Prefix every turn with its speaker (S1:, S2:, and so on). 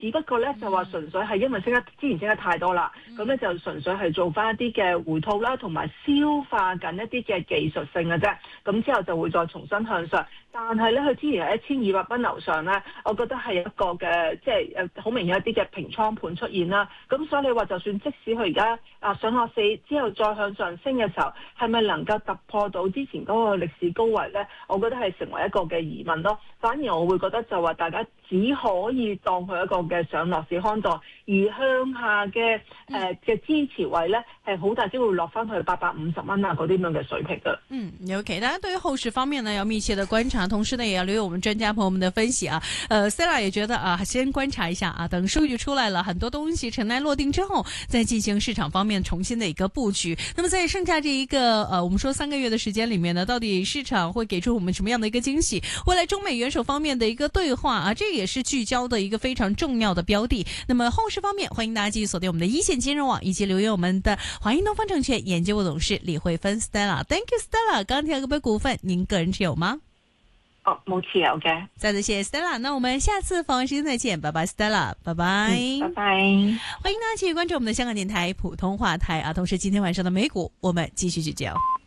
S1: 只不過咧就話純粹係因為之前升得太多啦，咁咧就純粹係做翻一啲嘅回吐啦，同埋消化緊一啲嘅技術性嘅啫，咁之後就會再重新向上。但係咧，佢之前係1200蚊樓上咧，我覺得係一個嘅即係好明顯一啲嘅平倉盤出現啦。咁所以你話就算即使佢而家上落市之後再向上升嘅時候，係咪能夠突破到之前嗰個歷史高位咧？我覺得係成為一個嘅疑問咯。反而我會覺得就話大家只可以當佢一個嘅上落市看待，而向下嘅嘅支持位咧係好大機會落翻去850蚊啊嗰啲咁樣嘅水平㗎。
S2: OK， 大家對於後市方面呢要密切的觀察，同時呢也要留意我們專家朋友們的分析啊。Stella 也覺得先觀察一下啊，等數據出來了，很多東西塵埃落定之後，再進行市場方面重新的一個佈局。那麼在剩下這一個我們說3個月的時間裡面呢，到底市場會給出我們什麼樣的一個驚喜？未來中美元首方面的一個對話啊，這也是聚焦的一個非常重要的標的。那麼後市方面，歡迎大家繼續鎖定我們的一線金融網，以及留意我們的華英東方證券研究部董事李慧芬 Stella。Thank you Stella。剛提到嗰筆股份，您個人持有嗎？
S1: 冇持有嘅。
S2: 再次謝謝 Stella， 那我們下次訪問時間再見，拜拜 Stella， 拜拜，
S1: 拜拜。歡
S2: 迎大家繼續關注我們的香港電台普通話台啊，同時今天晚上的美股我們繼續聚焦。